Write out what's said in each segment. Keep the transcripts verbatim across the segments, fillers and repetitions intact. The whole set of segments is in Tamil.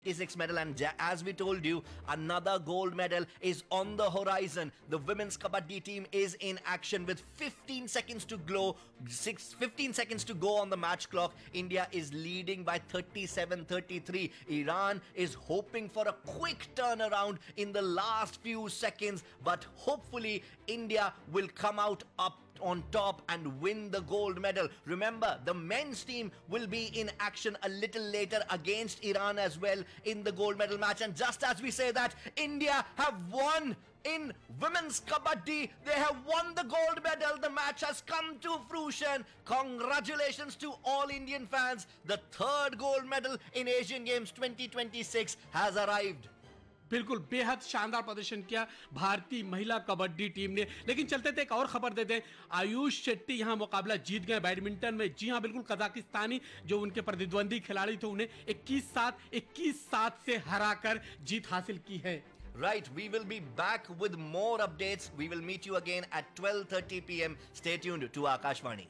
twenty-six medal, and ja- as we told you, another gold medal is on the horizon. The women's kabaddi team is in action with fifteen seconds to glow, six, fifteen seconds to go on the match clock. India is leading by thirty-seven thirty-three. Iran is hoping for a quick turnaround in the last few seconds, but hopefully India will come out up on top and win the gold medal. Remember, the men's team will be in action a little later against Iran as well in the gold medal match. And just as we say that, India have won in women's kabaddi. They have won the gold medal. The match has come to fruition. Congratulations to all Indian fans. The third gold medal in Asian Games twenty twenty-six has arrived. बिल्कुल बेहद शानदार प्रदर्शन किया भारतीय महिला कबड्डी टीम ने। लेकिन चलते थे एक और खबर देते हैं, आयुष शेट्टी यहां मुकाबला जीत गए बैडमिंटन में। जी हां, बिल्कुल कजाकिस्तानी जो उनके प्रतिद्वंदी खिलाड़ी थे उन्हें इक्कीस सात इक्कीस सात से हराकर जीत हासिल की है। Right, we will be back with more updates. We will meet you again at twelve thirty p m. Stay tuned to Akashvani.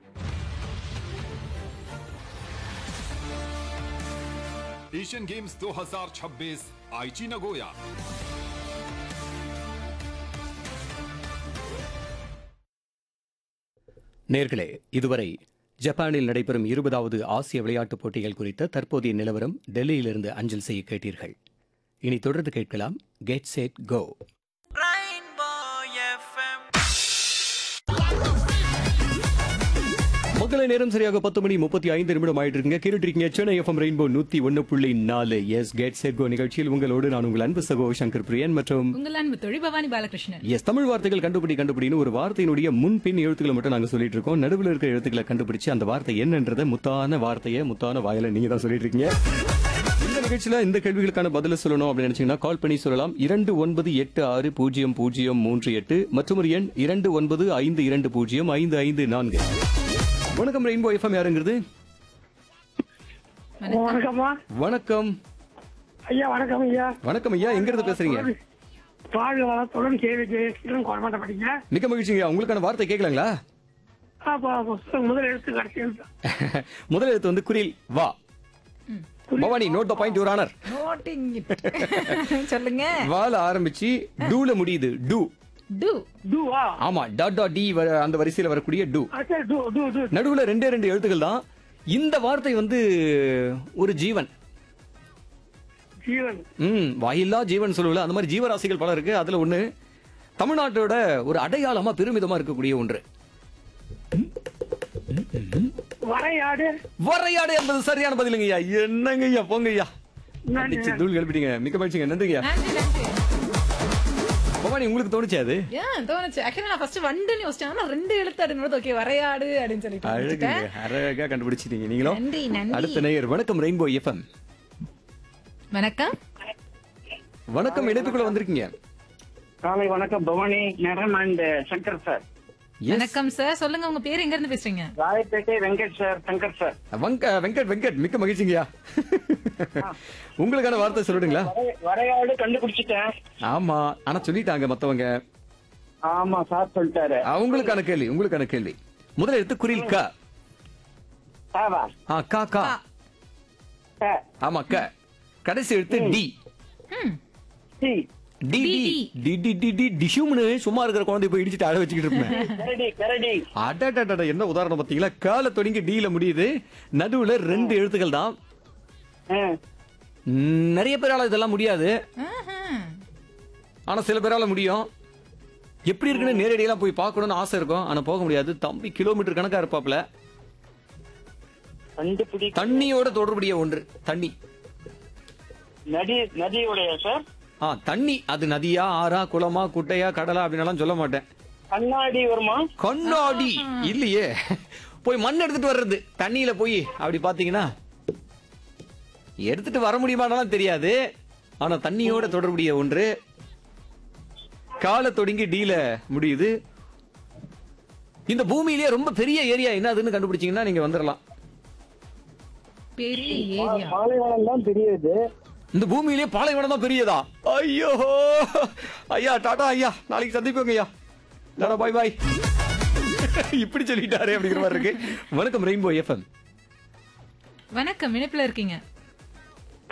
Asian games दो हज़ार छब्बीस आईची नगोया। நேர்களே, இதுவரை ஜப்பானில் நடைபெறும் இருபதாவது ஆசிய விளையாட்டுப் போட்டிகள் குறித்த தற்போதைய நிலவரம் டெல்லியிலிருந்து அஞ்சல் செய்ய கேட்டீர்கள். இனி தொடர்ந்து கேட்கலாம் கெட் செட் கோ. மக்களை நேரம் சரியாக பத்து மணி முப்பத்தி ஐந்து நிமிடம் ஆயிட்டு இருக்குங்க. கேட்டுட்டு இருக்கீங்க சென்னை எஃப்எம் ரெயின்போ நூத்தி ஒன்னு புள்ளி நாலு. எஸ் கெட் செட் கோ நிகழ்ச்சியில் உங்களோடு நான் உங்கள் அன்பு சகோ சங்கர் பிரியன் மற்றும் உங்கள் அன்பு தொழில் பவானி பாலகிருஷ்ணன். எஸ் தமிழ் வார்த்தைகள் கண்டுபிடி கண்டுபிடின்னு ஒரு வார்த்தையினுடைய முன்பின் எழுத்துக்களை மட்டும் நாங்க சொல்லிட்டு இருக்கோம். நடுவில் இருக்கிற எழுத்துக்களை கண்டுபிடிச்சு அந்த வார்த்தை என்னன்றத முத்தான வார்த்தையை முத்தான வாயில நீங்க தான் சொல்லிட்டு இருக்கீங்க. இந்த நிகழ்ச்சியில இந்த கேள்விகளுக்கான பதில சொல்லணும் அப்படின்னு நினைச்சீங்கன்னா கால் பண்ணி சொல்லலாம். இரண்டு ஒன்பது எட்டு ஆறு பூஜ்ஜியம் பூஜ்ஜியம் மூன்று எட்டு மற்றும் ஒரு எண் இரண்டு ஒன்பது ஐந்து இரண்டு பூஜ்ஜியம் ஐந்து ஐந்து நான்கு. வணக்கம் ரெயின்போ எஃப்எம், யாருங்கிறது? வணக்கம்மா. வணக்கம் ஐயா. வணக்கம் ஐயா. வணக்கம் ஐயா, எங்க இருந்து பேசுறீங்க? வாழ்க வளத்துடன் கேள்வி ஜெயசீலன் கோயம்பேட்டை படிங்க. மிக மகிழ்ச்சிங்க. உங்களுக்கான வார்த்தை கேட்கலாங்களா? முதல் எழுத்து கடைசி எழுத்து. முதல் எழுத்து வந்து குரில் வா. Bhavani, note the point your honour. Noting சொல்லுங்க. வால ஆரம்பிச்சு டூல முடியுது. டூ டு டூவா? ஆமா, டாட் டாட் டி அந்த வரிசையில வரக்கூடிய டூ. சரி, டூ டூ டூ. நடுவுல ரெண்டே ரெண்டு எழுத்துக்கள் தான். இந்த வார்த்தை வந்து ஒரு ஜீவன். ஜீவன். ம் வாயில்லா ஜீவன் சொல்லுவல, அந்த மாதிரி ஜீவராசிகள் பல இருக்கு. அதுல ஒண்ணு தமிழ்நாட்டோட ஒரு அடையாளமா பெருமிதமா இருக்கக்கூடிய ஒன்று. வரையாடு. வரையாடு என்பது சரியான பதிலுங்க ஐயா. என்னங்க ஐயா, போங்க ஐயா, அடிச்சு தூள் கழிப்பிட்டீங்க. மிக்க மகிழ்ச்சிங்க, நன்றிங்க. நன்றி நன்றி. பவானி, உங்களுக்கு தோணுச்சு அது? ஏன் தோணுச்சு? ஆக்சுவலா நான் ஃபர்ஸ்ட் வண்டுன்னு யோசிச்சேன். ஆனா ரெண்டு எழுத்து அடுனது ஓகே வரையாடு அப்படின்னு சொல்லிட்டு அழகுங்க, அழகா கண்டுபிடிச்சிட்டீங்க நீங்களும். நன்றி நன்றி. அடுத்த நேயர். வணக்கம் ரெயின்போ எஃப்எம். வணக்கம் வணக்கம், இணைப்புக்குள்ள வந்திருக்கீங்க. காலை வணக்கம் Bhavani madam and Shankar sir. வணக்கம் சார், சொல்லுங்க உங்க பேர், எங்க இருந்து பேசுறீங்க? Royapettah Venkat sir, Shankar sir. வங்க வெங்கட் வெங்கட் மிக்க மகிழ்ச்சிங்கய்யா. உங்களுக்கான வார்த்தை சொல்லிடுங்களா? வரையாடு கண்டுபிடிச்சிட்டேன். ஆமா, ஆனா சொல்லிட்டாங்க மத்தவங்க. ஆமா சார் சொல்லிட்டாரு. உங்களுக்கான கேள்வி உங்களுக்கான கேள்வி முதல் எழுத்து குரில் க. சாவா? ஆ கா கா. க. ஆமா க. கடைசி எழுத்து D. C. D D D D D D டிஷும்னு சும்மா இருக்கிற குழந்தை போய் இடிச்சிட்டு அழ வச்சுக்கிட்டு இருப்பேன். கரடி கரடி. அடடடட, என்ன உதாரணம் பாத்தீங்களா? கால தொடங்கி டீல முடியுது. நடுவுல ரெண்டு எழுத்துக்கள் தான். நிறைய பேரால இதெல்லாம் முடியாது, ஆனா சில பேரால முடியும். எப்படி இருக்குன்னு நேரடியெல்லாம் போய் பார்க்கணும்னு ஆசை இருக்கும், ஆனா போக முடியாது. தம்பி கிலோமீட்டர் கணக்கா இருப்பாப்ல. தண்ணியோட தொடர்புடைய ஒன்று. தண்ணி. நதி. நதியோடைய சார். ஆ தண்ணி. அது நதியா, ஆறா, குளமா, குட்டையா, கடலா அப்படின்னு சொல்ல மாட்டேன். கண்ணாடி வருமா? கண்ணாடி இல்லையே. போய் மண் எடுத்துட்டு வர்றது தண்ணியில போய் அப்படி பாத்தீங்கன்னா எடுத்துட்டு வர முடியுமானாலும் தெரியாது, ஆனா தண்ணியோட தொடர்புடைய ஒன்று. கால தொடங்கி டீல முடியுது. இந்த பூமியிலேயே ரொம்ப பெரிய ஏரியா என்னதுன்னு கண்டுபிடிச்சீங்கன்னா நீங்க வந்துடலாம். பெரிய ஏரியா பாலைவனம் தான் பெரியது. இந்த பூமியிலேயே பாலைவனம் தான் பெரியதா? ஐயோ ஐயா, டாடா ஐயா, நாளைக்கு சந்திப்போங்க ஐயா, டாடா பாய் பாய். இப்படி சொல்லிட்டாரு அப்படிங்கிற மாதிரி இருக்கு. வணக்கம் ரெயின்போ எஃப்எம். வணக்கம், இணைப்புல இருக்கீங்க.